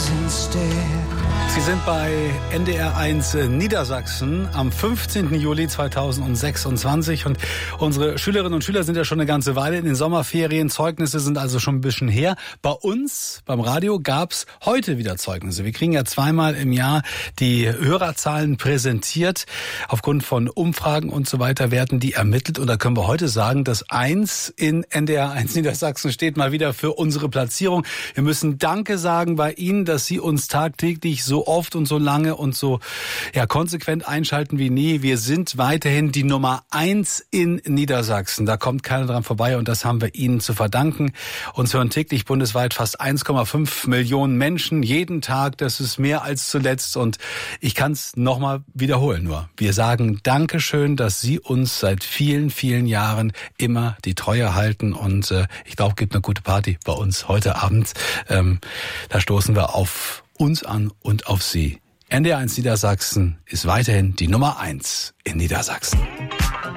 Sie sind bei NDR1 Niedersachsen am 15. Juli 2026 und unsere Schülerinnen und Schüler sind ja schon eine ganze Weile in den Sommerferien. Zeugnisse sind also schon ein bisschen her. Bei uns, beim Radio, gab's heute wieder Zeugnisse. Wir kriegen ja zweimal im Jahr die Hörerzahlen präsentiert. Aufgrund von Umfragen und so weiter werden die ermittelt. Und da können wir heute sagen, dass 1 in NDR1 Niedersachsen steht mal wieder für unsere Platzierung. Wir müssen Danke sagen bei Ihnen, dass Sie uns tagtäglich so oft und so lange und so konsequent einschalten wie nie. Wir sind weiterhin die Nummer 1 in Niedersachsen. Da kommt keiner dran vorbei und das haben wir Ihnen zu verdanken. Uns hören täglich bundesweit fast 1,5 Millionen Menschen jeden Tag. Das ist mehr als zuletzt und ich kann es nochmal wiederholen nur. Wir sagen Dankeschön, dass Sie uns seit vielen, vielen Jahren immer die Treue halten und ich glaube, es gibt eine gute Party bei uns heute Abend. Da stoßen wir auf uns an und auf Sie. NDR1 Niedersachsen ist weiterhin die Nummer 1 in Niedersachsen.